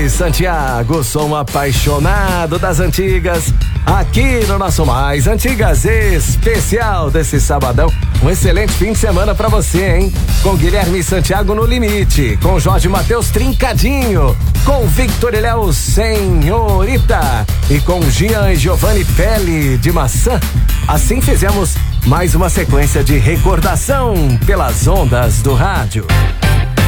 Guilherme Santiago, sou um apaixonado das antigas. Aqui no nosso Mais Antigas especial desse sabadão. Um excelente fim de semana pra você, hein? Com Guilherme Santiago no limite, com Jorge Mateus trincadinho, com Victor Léo Senhorita e com Gian e Giovanni Pele de Maçã. Assim fizemos mais uma sequência de recordação pelas ondas do rádio.